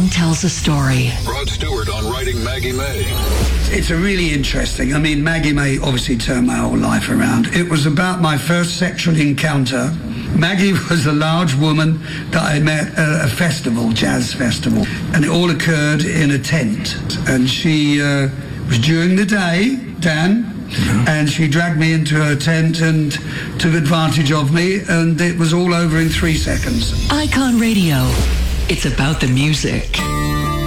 song tells a story. Rod Stewart on Writing Maggie May. It's a really interesting. I mean, Maggie May obviously turned my whole life around. It was about my first sexual encounter. Maggie was a large woman that I met at a festival, jazz festival, and it all occurred in a tent. And she was during the day, Dan, and she dragged me into her tent and took advantage of me, and it was all over in 3 seconds. Icon Radio. It's about the music.